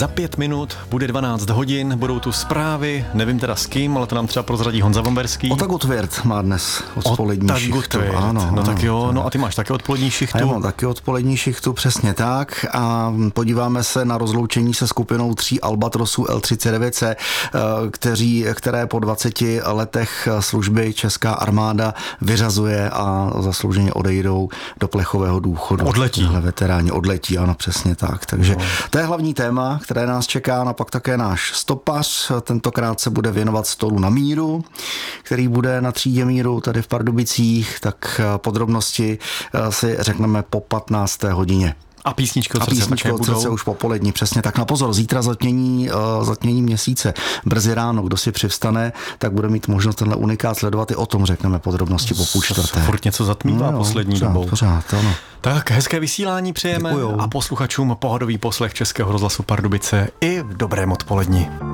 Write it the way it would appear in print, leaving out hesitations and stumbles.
Za 5 minut bude 12 hodin, budou tu zprávy, nevím teda s kým, ale to nám třeba prozradí Honza Vomberský. Otagotvert má dnes odpolední šichtu. No tak jo, no a ty máš taky odpolední šichtu. A já mám taky odpolední šichtu, přesně tak. A podíváme se na rozloučení se skupinou 3 Albatrosů L-39C, které po 20 letech služby česká armáda vyřazuje a zaslouženě odejdou do plechového důchodu. Odletí. Veteráni odletí, ano, přesně tak. Takže to je hlavní téma, které nás čeká, a pak také náš stopař. Tentokrát se bude věnovat stolu na míru, který bude na třídě míru tady v Pardubicích, tak podrobnosti si řekneme po 15. hodině. A písničky od srdce už popolední, přesně tak. Na pozor, zítra zatmění měsíce, brzy ráno, kdo si přivstane, tak bude mít možnost tenhle unikát sledovat, i o tom řekneme podrobnosti po 3:30. Furt něco zatmívá poslední dobou. Pořád, ano. Tak hezké vysílání přejeme. Děkujou. A posluchačům pohodový poslech Českého rozhlasu Pardubice i v dobrém odpoledni.